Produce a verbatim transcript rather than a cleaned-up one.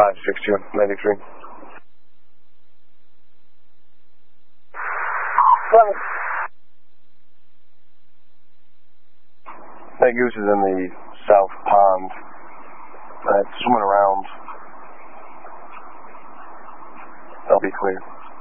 five six two ninety-three. Seven. That goose is in the south pond. Uh, it's swimming around. That'll be clear.